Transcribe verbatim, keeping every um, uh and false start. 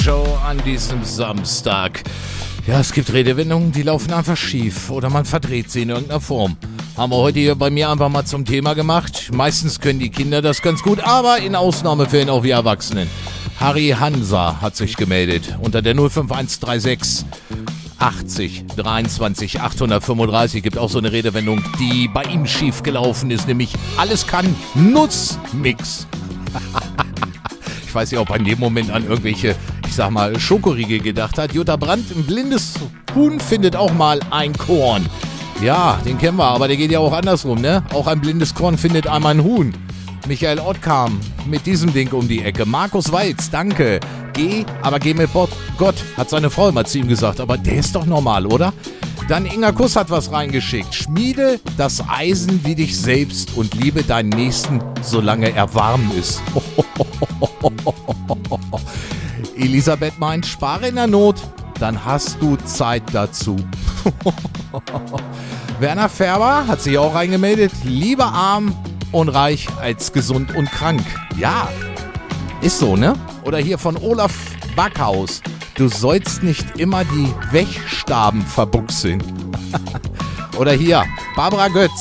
Show an diesem Samstag. Ja, es gibt Redewendungen, die laufen einfach schief oder man verdreht sie in irgendeiner Form. Haben wir heute hier bei mir einfach mal zum Thema gemacht. Meistens können die Kinder das ganz gut, aber in Ausnahmefällen auch wir Erwachsenen. Harry Hansa hat sich gemeldet unter der null fünf eins drei sechs achtzig dreiundzwanzig achthundertfünfunddreißig. Gibt auch so eine Redewendung, die bei ihm schief gelaufen ist, nämlich alles kann Nussmix. Ich weiß nicht, ob er in dem Moment an irgendwelche, ich sag mal, Schokoriegel gedacht hat. Jutta Brandt, ein blindes Huhn findet auch mal ein Korn. Ja, den kennen wir, aber der geht ja auch andersrum, ne? Auch ein blindes Korn findet einmal ein Huhn. Michael Ott kam mit diesem Ding um die Ecke. Markus Walz, danke. Geh, aber geh mit Gott, hat seine Frau immer zu ihm gesagt. Aber der ist doch normal, oder? Dann Inga Kuss hat was reingeschickt. Schmiede das Eisen wie dich selbst und liebe deinen Nächsten, solange er warm ist. Elisabeth meint, spare in der Not, dann hast du Zeit dazu. Werner Färber hat sich auch reingemeldet. Lieber arm und reich als gesund und krank. Ja, ist so, ne? Oder hier von Olaf Backhaus. Du sollst nicht immer die Wechstaben verbuchseln. Oder hier, Barbara Götz.